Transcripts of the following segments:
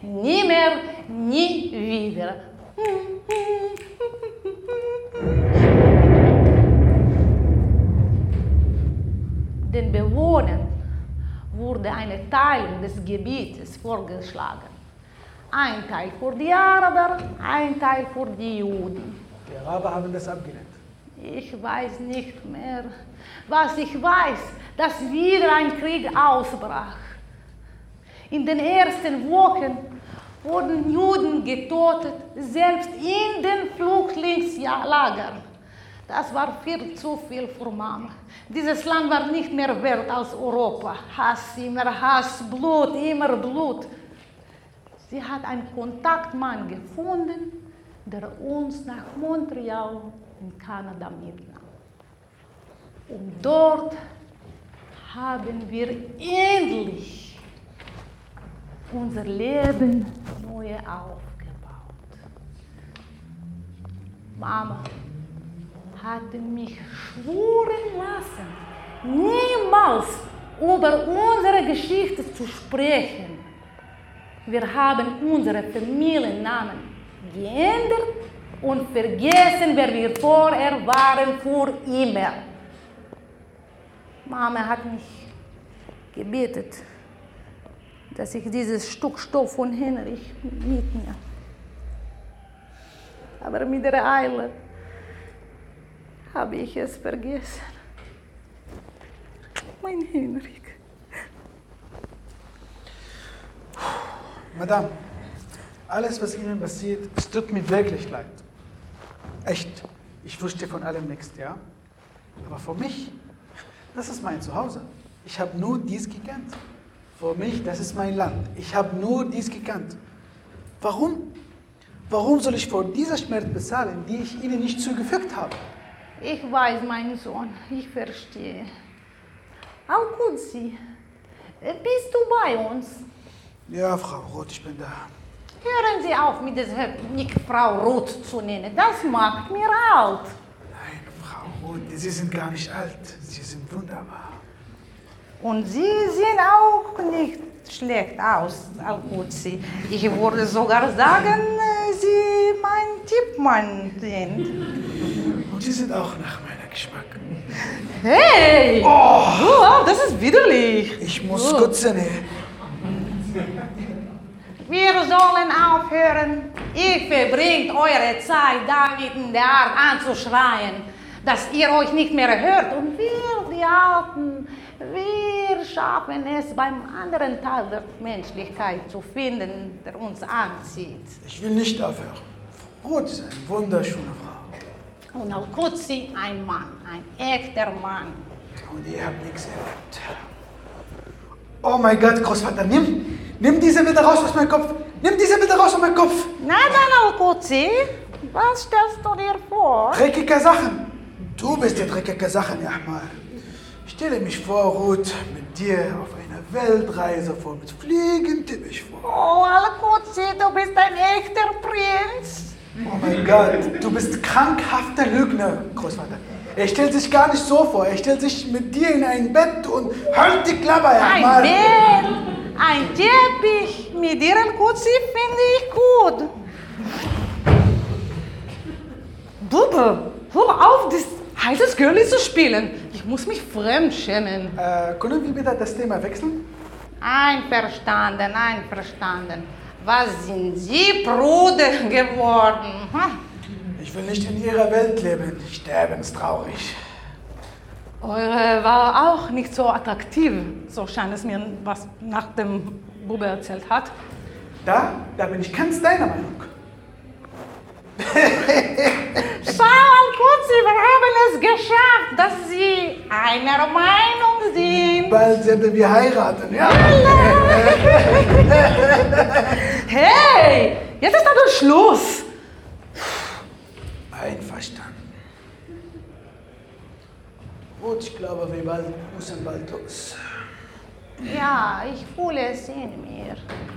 Nie mehr, nie wieder. Den Bewohnern wurde eine Teilung des Gebietes vorgeschlagen. Ein Teil für die Araber, ein Teil für die Juden. Die Araber haben das abgelehnt. Ich weiß nicht mehr. Was ich weiß, dass wieder ein Krieg ausbrach. In den ersten Wochen wurden Juden getötet, selbst in den Flüchtlingslagern. Das war viel zu viel für Mama. Dieses Land war nicht mehr wert als Europa. Hass, immer Hass, Blut, immer Blut. Sie hat einen Kontaktmann gefunden, der uns nach Montreal in Kanada mitnahm. Und dort haben wir endlich unser Leben neu aufgebaut. Mama hatte mich schwören lassen, niemals über unsere Geschichte zu sprechen. Wir haben unsere Familiennamen geändert und vergessen, wer wir vorher waren, für immer. Mama hat mich gebeten, dass ich dieses Stück Stoff von Henrich mitnehme. Aber mit der Eile habe ich es vergessen. Mein Henrik. Madame, alles, was Ihnen passiert, es tut mir wirklich leid. Echt. Ich wusste von allem nichts, ja? Aber für mich, das ist mein Zuhause. Ich habe nur dies gekannt. Für mich, das ist mein Land. Ich habe nur dies gekannt. Warum? Warum soll ich für diese Schmerz bezahlen, die ich Ihnen nicht zugefügt habe? Ich weiß, mein Sohn, ich verstehe. Al-Qudsi, bist du bei uns? Ja, Frau Roth, ich bin da. Hören Sie auf, mit dieser nicht Frau Roth zu nennen. Das macht mir alt. Nein, Frau Roth, Sie sind gar nicht alt. Sie sind wunderbar. Und Sie sehen auch nicht schlecht aus, Al-Qudsi. Ich würde sogar sagen, Sie mein Tippmann sind. Und Sie sind auch nach meiner Geschmack. Hey! Oh, das ist widerlich. Ich muss kotzen. Wir sollen aufhören. Ihr verbringt eure Zeit damit in der Art anzuschreien, dass ihr euch nicht mehr hört. Und wir, die Alten, wir schaffen es, beim anderen Teil der Menschlichkeit zu finden, der uns anzieht. Ich will nicht aufhören. Roth ist eine wunderschöne Frau. Und Al-Qudsi ein Mann, ein echter Mann. Und ihr habt nichts erlebt. Oh mein Gott, Großvater, nimm diese bitte raus aus meinem Kopf. Nimm diese bitte raus aus meinem Kopf. Na dann, Al-Qudsi, was stellst du dir vor? Dreckige Sachen. Du bist die dreckige Sachen, Ahmad. Ich stelle mich vor, Ruth, mit dir auf einer Weltreise voll mit Fliegenteppich vor. Oh, Al-Qudsi, du bist ein echter Prinz. Oh mein Gott, du bist krankhafter Lügner, Großvater. Er stellt sich gar nicht so vor. Er stellt sich mit dir in ein Bett und halt die Klappe, Ahmad. Ein Bett, ein Teppich. Mit dir, Al-Qudsi, finde ich gut. Bube, hör auf, das heißes Girlie zu spielen. Ich muss mich fremd schämen. Können wir bitte das Thema wechseln? Einverstanden, einverstanden. Was sind Sie Bruder geworden? Hm? Ich will nicht in Ihrer Welt leben. Sterben ist traurig. Eure war auch nicht so attraktiv, so scheint es mir, was nach dem Bube erzählt hat. Da bin ich ganz deiner Meinung. Schau, Al-Qudsi, wir haben es geschafft, dass Sie einer Meinung sind. Bald werden wir heiraten, ja? Hey, jetzt ist aber Schluss. Einverstanden. Gut, ich glaube, wir müssen bald los. Ja, ich fühle es in mir.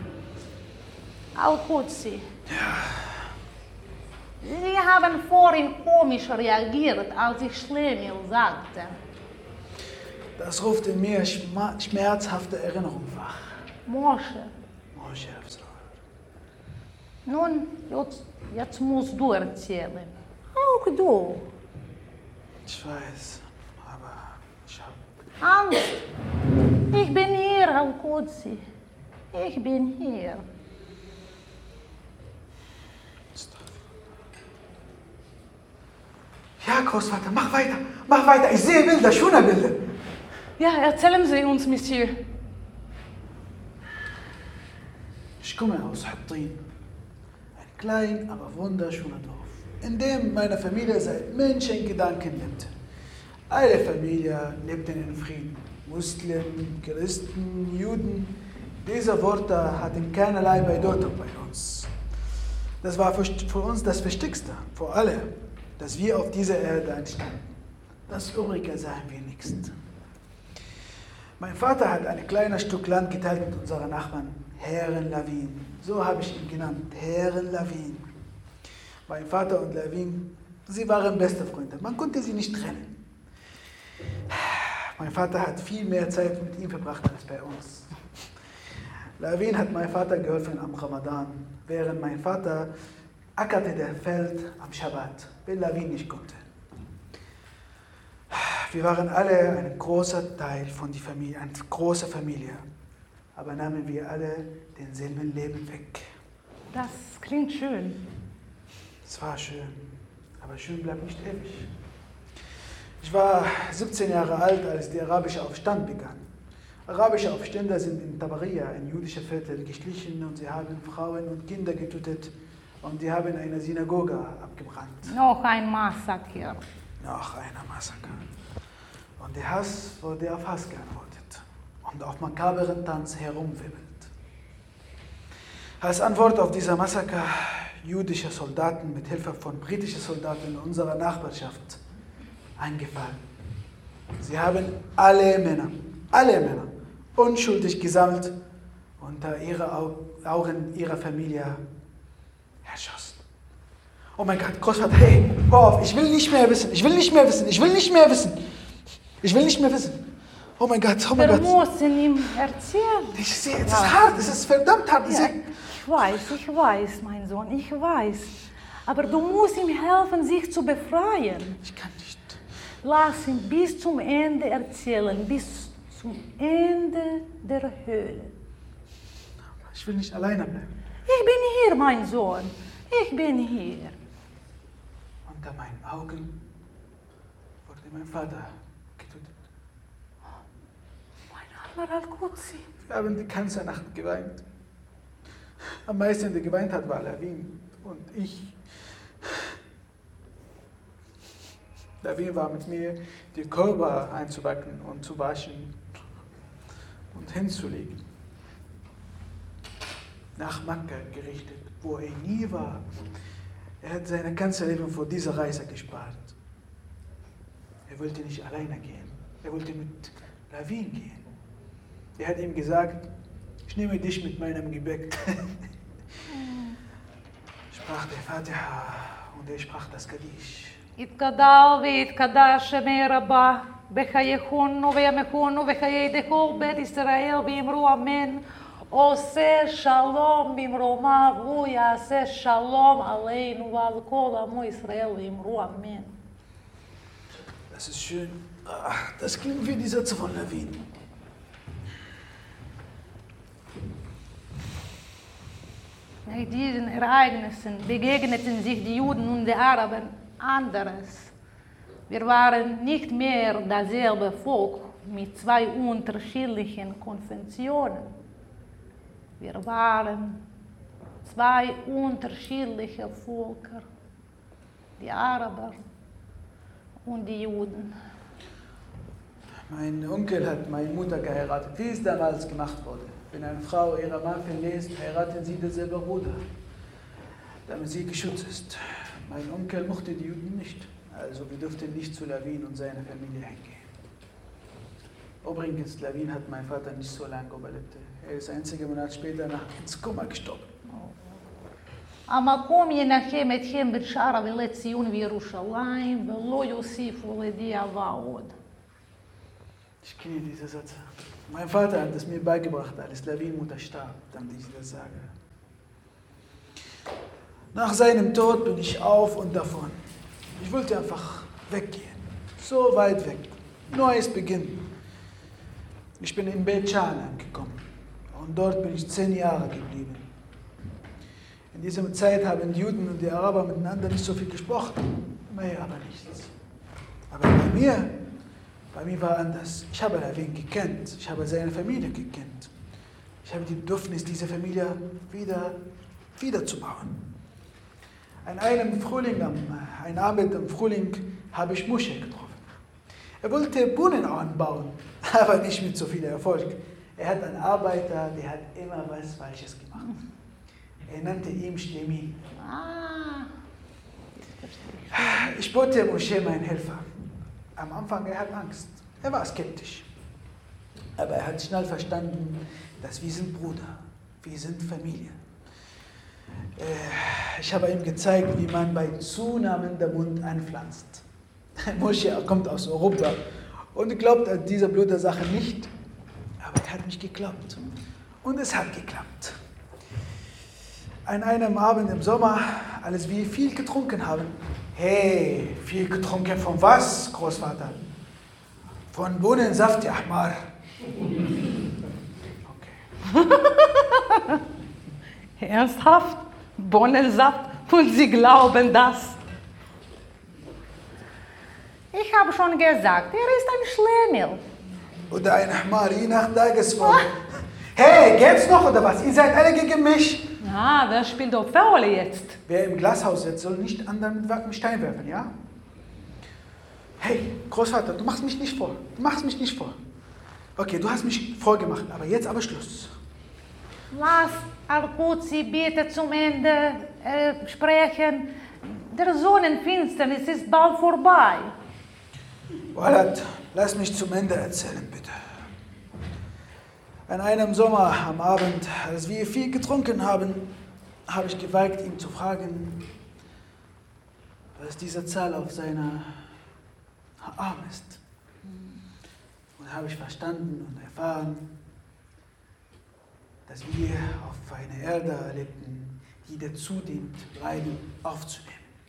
Al-Qudsi. Ja. Sie haben vorhin komisch reagiert, als ich Schlemiel sagte. Das ruft in mir schmerzhafte Erinnerungen wach. Moshe. Moshe Afzal. Nun, jetzt musst du erzählen. Auch du. Ich weiß, aber ich habe... Angst. Ich bin hier, Al-Qudsi. Ich bin hier. Ja, Großvater, mach weiter. Ich sehe Bilder, schöne Bilder. Ja, erzählen Sie uns, Monsieur. Ich komme aus Hattin, ein klein, aber wunderschöner Dorf, in dem meine Familie seit Menschengedanken lebt. Alle Familien lebten in Frieden. Muslimen, Christen, Juden. Diese Worte hatten keinerlei Bedeutung bei uns. Das war für uns das Wichtigste, für alle, dass wir auf dieser Erde entstanden. Das Übrige sahen wir nicht. Mein Vater hat ein kleines Stück Land geteilt mit unseren Nachbarn, Herren Lawin. So habe ich ihn genannt, Herren Lawin. Mein Vater und Lawin, sie waren beste Freunde. Man konnte sie nicht trennen. Mein Vater hat viel mehr Zeit mit ihm verbracht als bei uns. Lawin hat mein Vater geholfen am Ramadan, während mein Vater ackerte das Feld am Schabbat, wenn Lawin nicht konnte. Wir waren alle ein großer Teil von der Familie, eine große Familie. Aber nahmen wir alle denselben Leben weg. Das klingt schön. Es war schön, aber schön bleibt nicht ewig. Ich war 17 Jahre alt, als der arabische Aufstand begann. Arabische Aufständler sind in Tabariya, ein jüdisches Viertel, geschlichen und sie haben Frauen und Kinder getötet und die haben eine Synagoge abgebrannt. Noch ein Massaker. Noch einer Massaker. Und der Hass wurde auf Hass geantwortet und auf makaberen Tanz herumwirbelt. Als Antwort auf dieser Massaker jüdische Soldaten mit Hilfe von britischen Soldaten in unserer Nachbarschaft eingefallen. Sie haben alle Männer, unschuldig gesammelt und unter ihre Augen ihrer Familie erschossen. Oh mein Gott, Großvater, hey, hör auf, ich will nicht mehr wissen. Oh mein Gott. Wir müssen ihm erzählen. Ich sehe, es ist hart, es ist verdammt hart. Ja, ich weiß, mein Sohn, ich weiß. Aber du musst ihm helfen, sich zu befreien. Ich kann nicht. Lass ihn bis zum Ende erzählen, bis zum Ende der Höhle. Ich will nicht alleine bleiben. Ich bin hier, mein Sohn. Ich bin hier. Unter meinen Augen wurde mein Vater getötet. Mein armer Al-Qudsi. Wir haben die ganze Nacht geweint. Am meisten, der geweint hat, war Lawin und ich. Lawin war mit mir, die Körper einzuwecken und zu waschen und hinzulegen. Nach Mekka gerichtet, wo er nie war. Er hat sein ganzes Leben vor dieser Reise gespart. Er wollte nicht alleine gehen. Er wollte mit Lawin gehen. Er hat ihm gesagt, ich nehme dich mit meinem Gebet. Sprach der Fatiha und er sprach das Kaddish. יתגדל ויתקדש שמי רבה בחייכונו וימכונו וחיי דכל בית ישראל ואמרו אמן. עושה שלום במרומיו, הוא יעשה שלום עלינו ועל כל עמו ישראל ואמרו אמן. Das ist schön. Ach, das klingt wie die Sätze von Lawin. Nach diesen Ereignissen begegneten sich die Juden und die Araber anderes. Wir waren nicht mehr dasselbe Volk mit zwei unterschiedlichen Konfessionen. Wir waren zwei unterschiedliche Völker, die Araber und die Juden. Mein Onkel hat meine Mutter geheiratet, wie es damals gemacht wurde. Wenn eine Frau ihre Mann verlässt, heiraten sie denselben Bruder, damit sie geschützt ist. Mein Onkel mochte die Juden nicht, also wir durften nicht zu Lawin und seiner Familie hingehen. Übrigens, Lawin hat mein Vater nicht so lange überlebt. Er ist einige Monate später ins Koma gestorben. המקום ינחם אתכם בשאר אבלי ציון וירושלים ולא יוסיפו לדאבה עוד. Ich kenne diese Sätze. Mein Vater hat es mir beigebracht, als Lawin Mutter starb, damit ich das sage. Nach seinem Tod bin ich auf und davon. Ich wollte einfach weggehen. So weit weg. Neues Beginn. Ich bin in Beit Shan angekommen. Und dort bin ich 10 Jahre geblieben. In dieser Zeit haben die Juden und die Araber miteinander nicht so viel gesprochen. Mehr aber nichts. Aber bei mir war anders. Ich habe Lavin gekannt. Ich habe seine Familie gekannt. Ich habe die Bedürfnis, diese Familie wieder zu bauen. An einem Abend im Frühling habe ich Moshe getroffen. Er wollte Brunnen anbauen, aber nicht mit so viel Erfolg. Er hat einen Arbeiter, der hat immer was Falsches gemacht. Er nannte ihn Shlemi. Ich bote Moshe meinen Helfer. Am Anfang er hat Angst. Er war skeptisch. Aber er hat schnell verstanden, dass wir sind Bruder, wir sind Familie. Ich habe ihm gezeigt, wie man bei zunehmendem Mund anpflanzt. Moshe kommt aus Europa und glaubt an diese blöde Sache nicht. Aber es hat nicht geklappt. Und es hat geklappt. An einem Abend im Sommer, als wir viel getrunken haben. Hey, viel getrunken von was, Großvater? Von Bohnensaft, ja, Ahmar. Okay. Ernsthaft? Bohnensaft? Und Sie glauben das? Ich habe schon gesagt, er ist ein Schlemiel. Oder ein Ahmar, je nach Tagesform. Hey, geht's noch oder was? Ihr seid alle gegen mich. Wer spielt auf Rolle jetzt? Wer im Glashaus sitzt, soll nicht anderen mit Stein werfen, ja? Hey, Großvater, du machst mich nicht vor. Okay, du hast mich vorgemacht, aber jetzt aber Schluss. Lass Al-Qudsy bitte zum Ende sprechen. Der Sonnenfinsternis ist bald vorbei. Walad, lass mich zum Ende erzählen, bitte. An einem Sommer am Abend, als wir viel getrunken haben, habe ich gewagt, ihn zu fragen, was diese Zahl auf seiner Arm ist. Und habe ich verstanden und erfahren, dass wir auf einer Erde lebten, die dazu dient, Leiden aufzunehmen.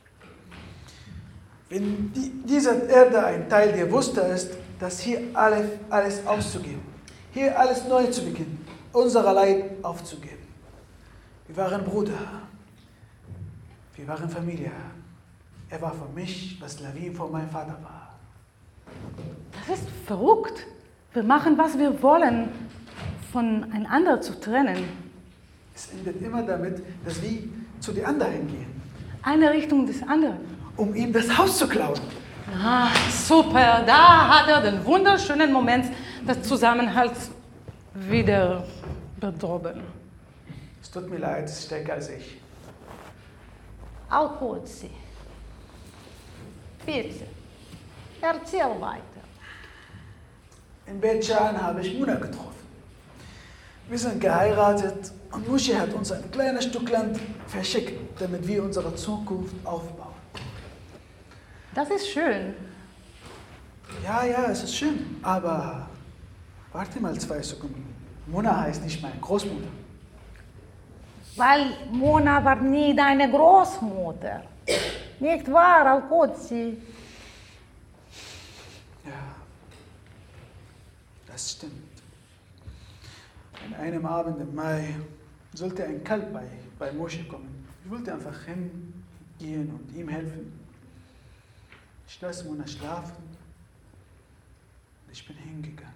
Wenn diese Erde ein Teil der Wuster ist, dass hier alles auszugeben, hier alles neu zu beginnen, unser Leid aufzugeben. Wir waren Bruder, wir waren Familie. Er war für mich, was Lavin für meinen Vater war. Das ist verrückt. Wir machen, was wir wollen, voneinander zu trennen. Es endet immer damit, dass wir zu den anderen gehen. Eine Richtung des anderen. Um ihm das Haus zu klauen. Super, da hat er den wunderschönen Moment des Zusammenhalts wieder bedrohen. Es tut mir leid, es ist stärker als ich. Al-Qudsy, bitte, erzähl weiter. In Beit Shan habe ich Muna getroffen. Wir sind geheiratet und Moshe hat uns ein kleines Stück Land verschickt, damit wir unsere Zukunft aufbauen. Das ist schön. Ja, es ist schön, aber warte mal 2 Sekunden. Mona heißt nicht meine Großmutter. Weil Mona war nie deine Großmutter. Nicht wahr, Al-Qudsy? Ja, das stimmt. An einem Abend im Mai sollte ein Kalb bei Moshe kommen. Ich wollte einfach hingehen und ihm helfen. Ich lasse Mona schlafen und ich bin hingegangen.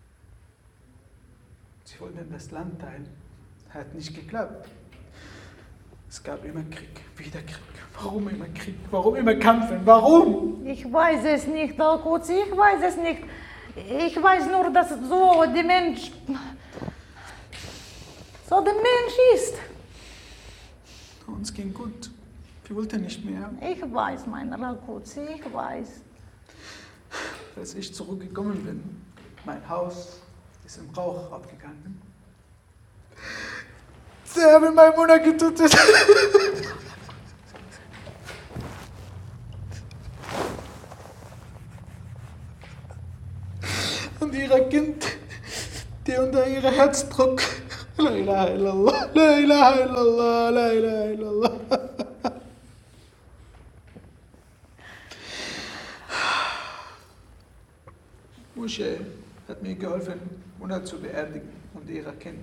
Sie wollten das Land teilen. Hat nicht geklappt. Es gab immer Krieg, wieder Krieg. Warum immer Krieg? Warum immer kämpfen? Warum? Ich weiß es nicht, Al-Qudsy, ich weiß es nicht. Ich weiß nur, dass so der Mensch ist. Uns ging gut. Wir wollten nicht mehr. Ich weiß, mein Al-Qudsy, ich weiß. Als ich zurückgekommen bin, mein Haus ist im Rauch abgegangen. Sie haben meine Mutter getötet. Und ihr Kind, der unter ihrem Herzdruck. La ilaha illallah, la ilaha illallah, la ilaha illallah. Moshe hat mir geholfen, Mona zu beerdigen und ihre Kinder.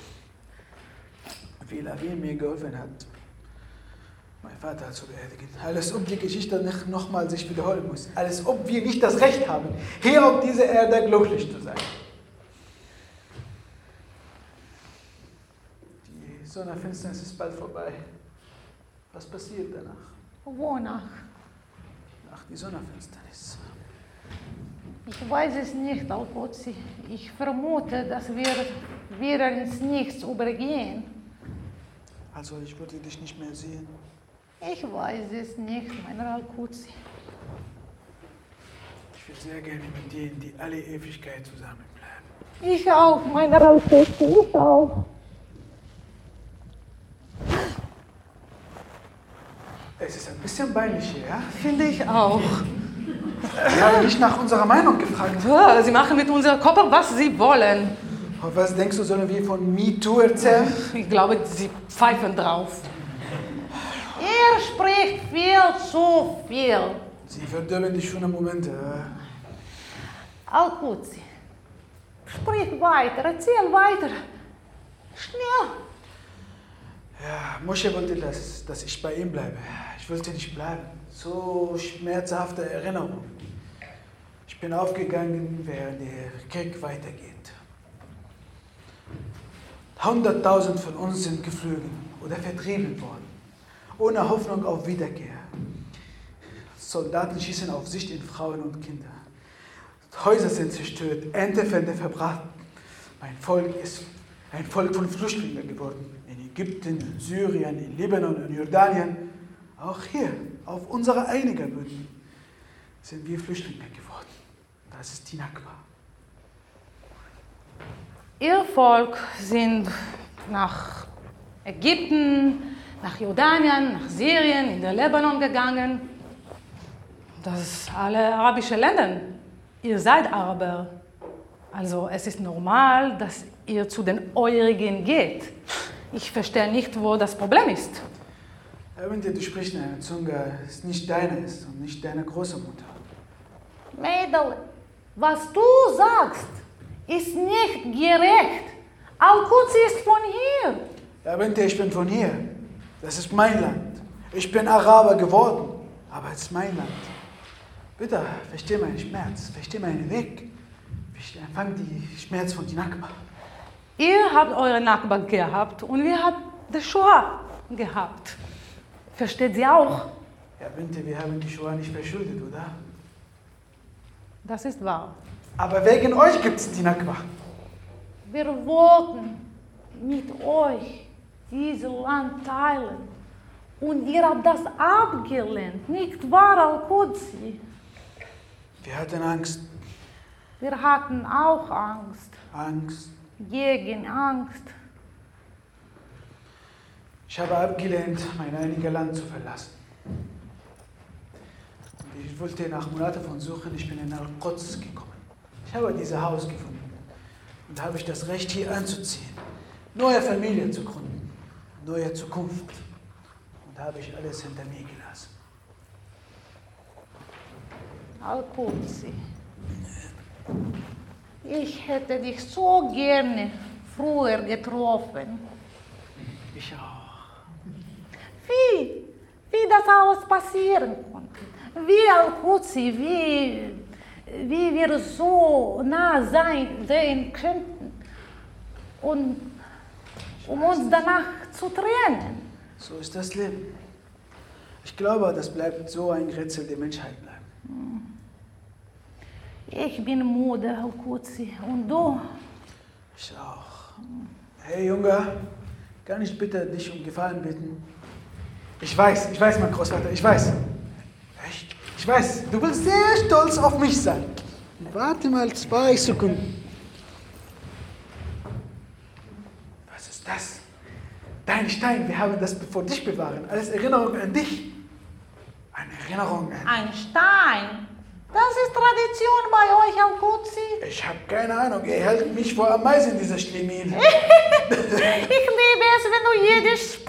Wie Lavi mir geholfen hat, meinen Vater zu beerdigen. Alles ob die Geschichte nicht nochmal sich wiederholen muss. Alles ob wir nicht das Recht haben, hier auf dieser Erde glücklich zu sein. Die Sonnenfinsternis ist bald vorbei. Was passiert danach? Wonach? Nach die Sonnenfinsternis. Ich weiß es nicht, Al-Qudsi. Ich vermute, dass wir wieder ins Nichts übergehen. Also ich würde dich nicht mehr sehen. Ich weiß es nicht, mein Al-Qudsi. Ich würde sehr gerne mit denen, die alle Ewigkeit zusammenbleiben. Ich auch, mein Al-Qudsi, ich auch. Es ist ein bisschen peinlich hier, ja? Finde ich auch. Sie haben nicht nach unserer Meinung gefragt. Ja, Sie machen mit unserem Körper, was Sie wollen. Und was denkst du, sollen wir von MeToo erzählen? Ich glaube, Sie pfeifen drauf. Er spricht viel zu viel. Sie verdöllen die schönen Momente. Al-Qudsi, sprich weiter, erzähl weiter. Schnell. Ja, Moshe wollte, dass ich bei ihm bleibe. Ich wollte nicht bleiben. So schmerzhafte Erinnerung. Ich bin aufgegangen, während der Krieg weitergeht. 100.000 von uns sind geflogen oder vertrieben worden, ohne Hoffnung auf Wiederkehr. Soldaten schießen auf sich in Frauen und Kinder. Häuser sind zerstört, Erntefelder verbraten. Mein Volk ist ein Volk von Flüchtlingen geworden. In Ägypten, in Syrien, in Libanon, in Jordanien. Auch hier, auf unserer einigen Böden, sind wir Flüchtlinge geworden. Das ist die Nakba. Ihr Volk sind nach Ägypten, nach Jordanien, nach Syrien, in den Libanon gegangen. Das ist alle arabische Länder. Ihr seid Araber. Also es ist normal, dass ihr zu den Eurigen geht. Ich verstehe nicht, wo das Problem ist. Du sprichst eine Zunge, ist nicht deine ist und nicht deine Großmutter. Mädel, was du sagst, ist nicht gerecht. Al-Qudsi ist von hier. Ich bin von hier. Das ist mein Land. Ich bin Araber geworden, aber es ist mein Land. Bitte, versteh meinen Schmerz, versteh meinen Weg. Ich empfange die Schmerz von die Nakba. Ihr habt eure Nakba gehabt und wir haben die Shoah gehabt. Versteht sie auch? Ja, wir haben die Shoah nicht verschuldet, oder? Das ist wahr. Aber wegen euch gibt es die Nakba. Wir wollten mit euch dieses Land teilen. Und ihr habt das abgelehnt, nicht wahr, Al-Qudsi? Wir hatten Angst. Wir hatten auch Angst. Angst. Gegen Angst. Ich habe abgelehnt, mein einiges Land zu verlassen. Und ich wollte nach Monaten von Suchen, ich bin in Al-Quds gekommen. Ich habe dieses Haus gefunden und habe ich das Recht, hier anzuziehen, neue Familie zu gründen, neue Zukunft. Und habe ich alles hinter mir gelassen. Al-Qudsi, ich hätte dich so gerne früher getroffen. Ich auch. Wie das alles passieren konnte. Wie Al-Qudsi, wie wir so nah sehen könnten. Und um uns danach zu trennen. So ist das Leben. Ich glaube, das bleibt so ein Rätsel der Menschheit bleiben. Ich bin müde, Al-Qudsi. Und du? Ich auch. Hey Junge, kann ich bitte dich um Gefallen bitten? Ich weiß, mein Großvater, ich weiß. Echt? Ich weiß, du willst sehr stolz auf mich sein. Warte mal 2 Sekunden. Was ist das? Dein Stein, wir haben das vor dich bewahren. Als Erinnerung an dich. Eine Erinnerung an... Ein Stein? Das ist Tradition bei euch, Al-Qudsi. Ich habe keine Ahnung, ihr hält mich vor Ameisen, dieser Schlemiel. Ich liebe es, wenn du jedes